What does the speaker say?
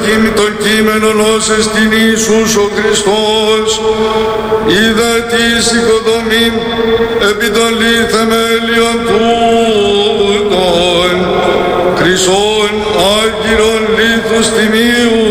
το κείμενον ως εστιν Ιησούς ο Χριστός, είδα της οικοδομήν επί των θεμέλιων τούτων, χρυσών άγκυρων λίθους τιμίου,